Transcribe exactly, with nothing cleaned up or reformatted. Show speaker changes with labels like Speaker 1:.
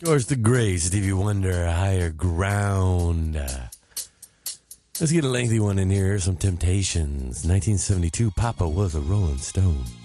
Speaker 1: Of course, the great Stevie Wonder, Higher Ground. Uh, let's get a lengthy one in here. Some Temptations. nineteen seventy-two, Papa was a Rolling Stone.